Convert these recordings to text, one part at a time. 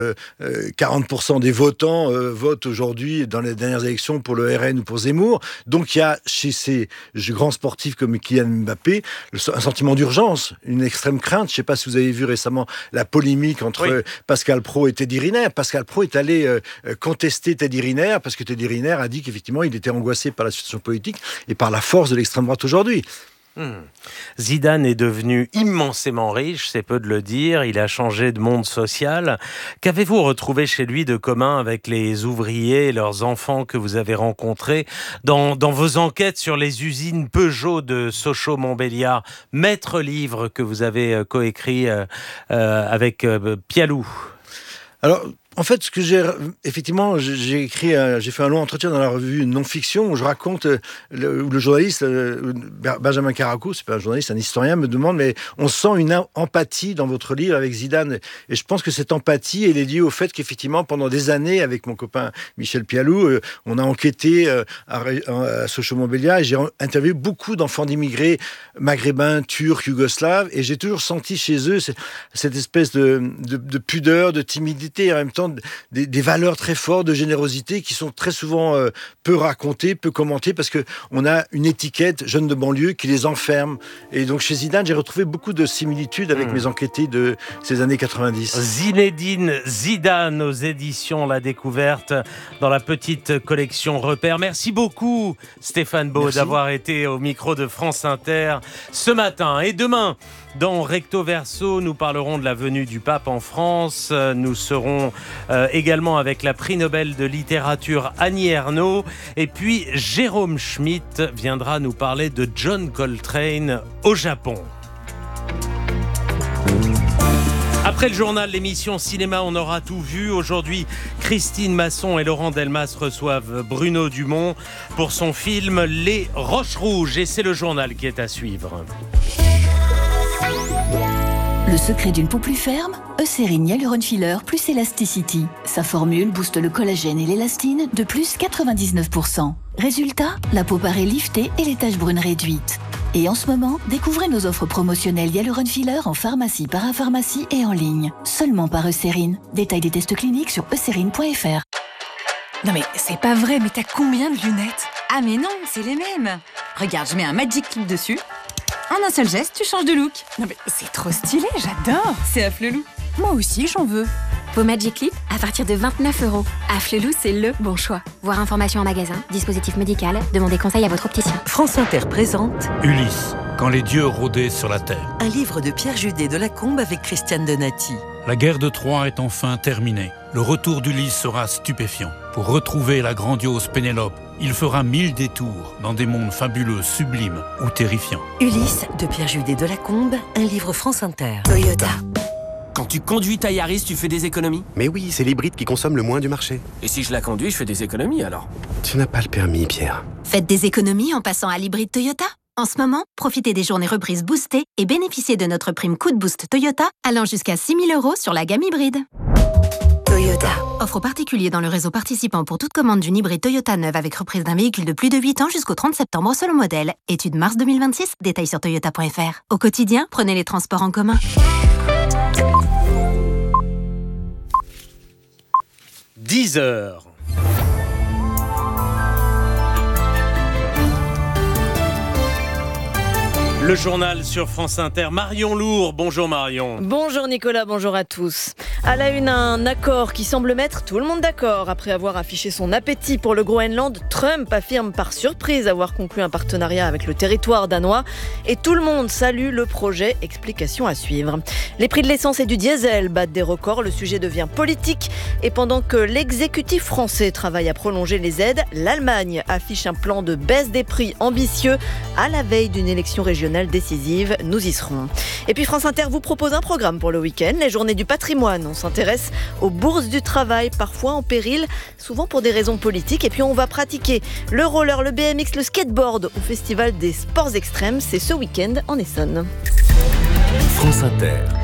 40% des votants votent aujourd'hui dans les dernières élections pour le RN ou pour Zemmour. Donc il y a chez ces grands sportifs comme Kylian Mbappé un sentiment d'urgence, une extrême crainte. Je ne sais pas si vous avez vu récemment la polémique entre Pascal Praud et Teddy Riner. Pascal Praud est allé contester Teddy Riner parce que Teddy Riner a dit qu'effectivement il était angoissé par la situation politique et par la force de l'extrême droite aujourd'hui. Zidane est devenu immensément riche, c'est peu de le dire, il a changé de monde social. Qu'avez-vous retrouvé chez lui de commun avec les ouvriers et leurs enfants que vous avez rencontrés dans vos enquêtes sur les usines Peugeot de Sochaux-Montbéliard, maître livre que vous avez coécrit avec Pialou? Alors, en fait, ce que j'ai fait un long entretien dans la revue Non-Fiction où je raconte, où le journaliste Benjamin Caraco, c'est pas un journaliste, un historien, me demande, mais on sent une empathie dans votre livre avec Zidane. Et je pense que cette empathie, elle est liée au fait qu'effectivement, pendant des années, avec mon copain Michel Pialou, on a enquêté à Sochaux-Montbéliard et j'ai interviewé beaucoup d'enfants d'immigrés maghrébins, turcs, yougoslaves, et j'ai toujours senti chez eux cette espèce de pudeur, de timidité, et en même temps des valeurs très fortes de générosité qui sont très souvent peu racontées, peu commentées, parce qu'on a une étiquette jeune de banlieue qui les enferme. Et donc chez Zidane, j'ai retrouvé beaucoup de similitudes avec mes enquêtés de ces années 90. Zinedine Zidane aux éditions La Découverte dans la petite collection Repères. Merci beaucoup Stéphane Beau d'avoir été au micro de France Inter ce matin. Et demain, dans Recto Verso, nous parlerons de la venue du pape en France. Nous serons également avec la prix Nobel de littérature Annie Ernaux. Et puis Jérôme Schmitt viendra nous parler de John Coltrane au Japon. Après le journal, l'émission Cinéma, on aura tout vu. Aujourd'hui, Christine Masson et Laurent Delmas reçoivent Bruno Dumont pour son film Les Roches Rouges. Et c'est le journal qui est à suivre. Le secret d'une peau plus ferme, Eucérine Hyaluron Filler plus Elasticity. Sa formule booste le collagène et l'élastine de plus 99%. Résultat, la peau paraît liftée et les taches brunes réduites. Et en ce moment, découvrez nos offres promotionnelles Hyaluron Filler en pharmacie, parapharmacie et en ligne. Seulement par Eucérine. Détail des tests cliniques sur eucérine.fr. Non mais c'est pas vrai, mais t'as combien de lunettes? Ah mais non, c'est les mêmes. Regarde, je mets un Magic Clip dessus. En un seul geste, tu changes de look. Non mais c'est trop stylé, j'adore. C'est Afflelou. Moi aussi, j'en veux. Vos Magic Clip à partir de 29 €. Afflelou, c'est le bon choix. Voir information en magasin, dispositif médical, demandez conseil à votre opticien. France Inter présente Ulysse, quand les dieux rôdaient sur la terre. Un livre de Pierre Judet de Lacombe avec Christiane Donati. La guerre de Troie est enfin terminée. Le retour d'Ulysse sera stupéfiant. Pour retrouver la grandiose Pénélope, il fera 1000 détours dans des mondes fabuleux, sublimes ou terrifiants. Ulysse de Pierre Judet de Lacombe, un livre France Inter. Toyota. Quand tu conduis ta Yaris, tu fais des économies? Mais oui, c'est l'hybride qui consomme le moins du marché. Et si je la conduis, je fais des économies alors? Tu n'as pas le permis, Pierre. Faites des économies en passant à l'hybride Toyota. En ce moment, profitez des journées reprises boostées et bénéficiez de notre prime Coup de Boost Toyota allant jusqu'à 6 000 € sur la gamme hybride. Toyota. Offre aux particuliers dans le réseau participant pour toute commande d'une hybride Toyota neuve avec reprise d'un véhicule de plus de 8 ans jusqu'au 30 septembre selon modèle. Étude mars 2026, détails sur toyota.fr. Au quotidien, prenez les transports en commun. 10h. Le journal sur France Inter. Marion Lourd, bonjour Marion. Bonjour Nicolas, bonjour à tous. À la une, un accord qui semble mettre tout le monde d'accord. Après avoir affiché son appétit pour le Groenland, Trump affirme par surprise avoir conclu un partenariat avec le territoire danois. Et tout le monde salue le projet, explication à suivre. Les prix de l'essence et du diesel battent des records, le sujet devient politique. Et pendant que l'exécutif français travaille à prolonger les aides, l'Allemagne affiche un plan de baisse des prix ambitieux à la veille d'une élection régionale décisive. Nous y serons. Et puis France Inter vous propose un programme pour le week-end, les journées du patrimoine. On s'intéresse aux bourses du travail, parfois en péril, souvent pour des raisons politiques. Et puis on va pratiquer le roller, le BMX, le skateboard au Festival des sports extrêmes. C'est ce week-end en Essonne. France Inter.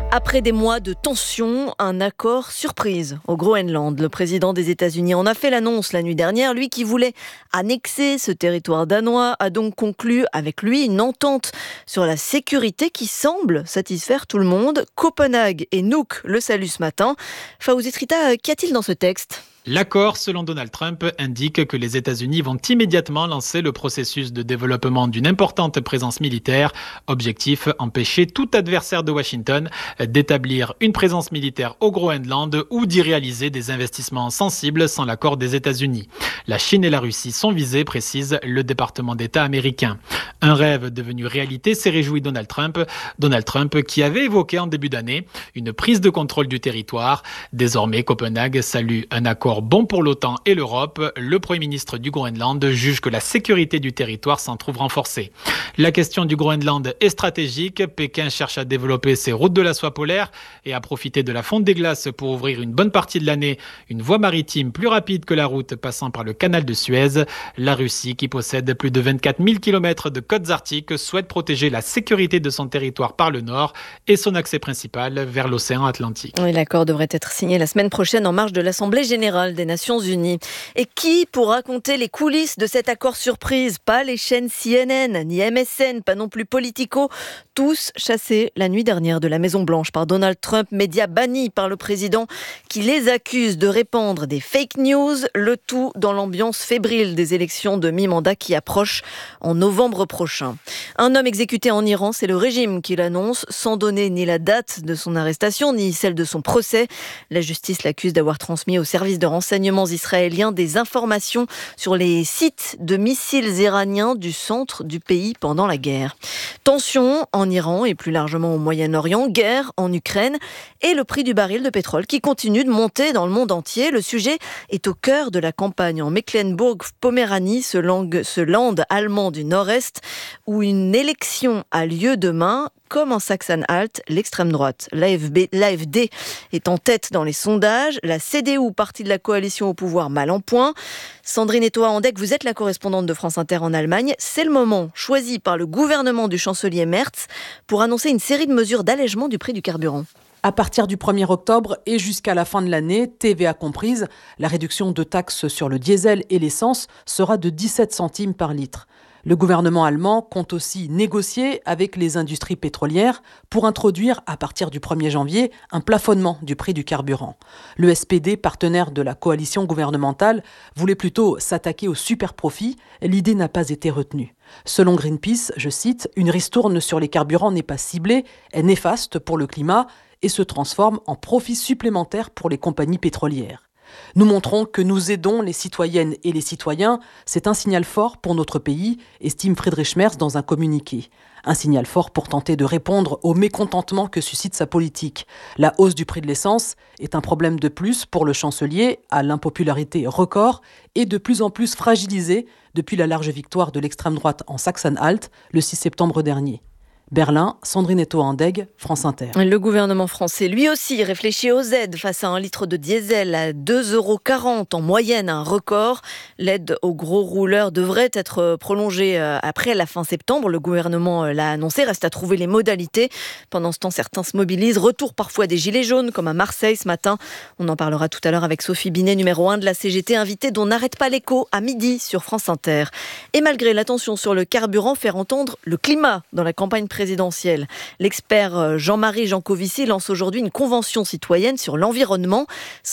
Après des mois de tension, un accord surprise au Groenland. Le président des États-Unis en a fait l'annonce la nuit dernière. Lui qui voulait annexer ce territoire danois a donc conclu avec lui une entente sur la sécurité qui semble satisfaire tout le monde. Copenhague et Nuuk le saluent ce matin. Fawzi Trita, qu'y a-t-il dans ce texte ? L'accord, selon Donald Trump, indique que les États-Unis vont immédiatement lancer le processus de développement d'une importante présence militaire. Objectif, empêcher tout adversaire de Washington d'établir une présence militaire au Groenland ou d'y réaliser des investissements sensibles sans l'accord des États-Unis. La Chine et la Russie sont visées, précise le département d'État américain. Un rêve devenu réalité, s'est réjoui Donald Trump. Donald Trump qui avait évoqué en début d'année une prise de contrôle du territoire. Désormais, Copenhague salue un accord bon pour l'OTAN et l'Europe. Le Premier ministre du Groenland juge que la sécurité du territoire s'en trouve renforcée. La question du Groenland est stratégique. Pékin cherche à développer ses routes de la soie polaire et à profiter de la fonte des glaces pour ouvrir une bonne partie de l'année une voie maritime plus rapide que la route passant par le canal de Suez. La Russie, qui possède plus de 24 000 km de côtes arctiques, souhaite protéger la sécurité de son territoire par le nord et son accès principal vers l'océan Atlantique. Oui, l'accord devrait être signé la semaine prochaine en marge de l'Assemblée générale des Nations Unies. Et qui pour raconter les coulisses de cet accord surprise ? Pas les chaînes CNN, ni MSN, pas non plus Politico, tous chassés la nuit dernière de la Maison-Blanche par Donald Trump, média banni par le président qui les accuse de répandre des fake news, le tout dans l'ambiance fébrile des élections de mi-mandat qui approchent en novembre prochain. Un homme exécuté en Iran, c'est le régime qui l'annonce, sans donner ni la date de son arrestation, ni celle de son procès. La justice l'accuse d'avoir transmis au service de renseignements israéliens des informations sur les sites de missiles iraniens du centre du pays pendant la guerre. Tension en Iran et plus largement au Moyen-Orient, guerre en Ukraine et le prix du baril de pétrole qui continue de monter dans le monde entier. Le sujet est au cœur de la campagne en Mecklembourg-Poméranie, ce land allemand du nord-est, où une élection a lieu demain. Comme en Sachsen-Anhalt, l'extrême droite, l'AfD, est en tête dans les sondages. La CDU, partie de la coalition au pouvoir, mal en point. Sandrine Etoa-Andek, vous êtes la correspondante de France Inter en Allemagne. C'est le moment choisi par le gouvernement du chancelier Merz pour annoncer une série de mesures d'allègement du prix du carburant. À partir du 1er octobre et jusqu'à la fin de l'année, TVA comprise, la réduction de taxes sur le diesel et l'essence sera de 17 centimes par litre. Le gouvernement allemand compte aussi négocier avec les industries pétrolières pour introduire, à partir du 1er janvier, un plafonnement du prix du carburant. Le SPD, partenaire de la coalition gouvernementale, voulait plutôt s'attaquer aux superprofits. L'idée n'a pas été retenue. Selon Greenpeace, je cite, « Une ristourne sur les carburants n'est pas ciblée, est néfaste pour le climat et se transforme en profit supplémentaire pour les compagnies pétrolières. » Nous montrons que nous aidons les citoyennes et les citoyens. C'est un signal fort pour notre pays, estime Friedrich Merz dans un communiqué. Un signal fort pour tenter de répondre au mécontentement que suscite sa politique. La hausse du prix de l'essence est un problème de plus pour le chancelier, à l'impopularité record et de plus en plus fragilisé depuis la large victoire de l'extrême droite en Sachsen-Anhalt le 6 septembre dernier. Berlin, Sandrine Etoa-Andek, France Inter. Le gouvernement français, lui aussi, réfléchit aux aides face à un litre de diesel à 2,40 € en moyenne, un record. L'aide aux gros rouleurs devrait être prolongée après la fin septembre. Le gouvernement l'a annoncé, reste à trouver les modalités. Pendant ce temps, certains se mobilisent. Retour parfois des gilets jaunes, comme à Marseille ce matin. On en parlera tout à l'heure avec Sophie Binet, numéro 1 de la CGT, invitée dont n'arrête pas l'écho à midi sur France Inter. Et malgré la tension sur le carburant, faire entendre le climat dans la campagne présidentielle. L'expert Jean-Marie Jancovici lance aujourd'hui une convention citoyenne sur l'environnement.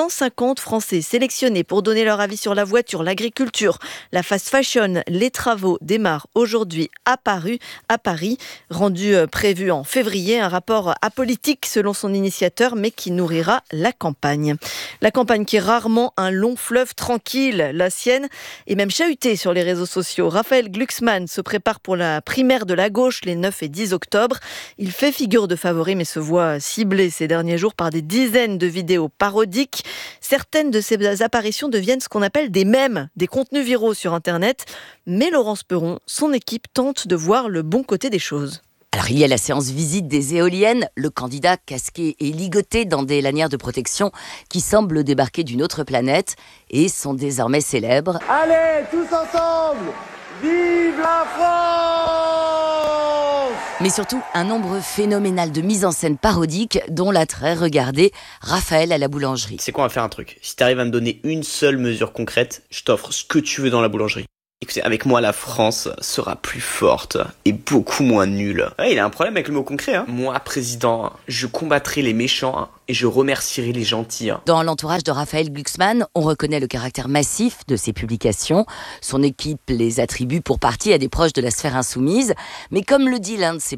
150 Français sélectionnés pour donner leur avis sur la voiture, l'agriculture, la fast fashion. Les travaux démarrent aujourd'hui à Paris, rendu prévu en février. Un rapport apolitique selon son initiateur, mais qui nourrira la campagne. La campagne qui est rarement un long fleuve tranquille. La sienne est même chahutée sur les réseaux sociaux. Raphaël Glucksmann se prépare pour la primaire de la gauche les 9 et 10 octobre. Il fait figure de favori mais se voit ciblé ces derniers jours par des dizaines de vidéos parodiques. Certaines de ces apparitions deviennent ce qu'on appelle des mèmes, des contenus viraux sur Internet. Mais Laurence Perron, son équipe tente de voir le bon côté des choses. Alors il y a la séance visite des éoliennes, le candidat casqué et ligoté dans des lanières de protection qui semblent débarquer d'une autre planète et sont désormais célèbres. Allez, tous ensemble, vive la France! Mais surtout, un nombre phénoménal de mises en scène parodiques, dont la très regardée Raphaël à la boulangerie. C'est quoi, on va faire un truc. Si t'arrives à me donner une seule mesure concrète, je t'offre ce que tu veux dans la boulangerie. Écoutez, avec moi, la France sera plus forte et beaucoup moins nulle. Ouais, il a un problème avec le mot concret, hein. Moi, président, je combattrai les méchants et je remercierai les gentils. Dans l'entourage de Raphaël Glucksmann, on reconnaît le caractère massif de ses publications. Son équipe les attribue pour partie à des proches de la sphère insoumise. Mais comme le dit l'un de ses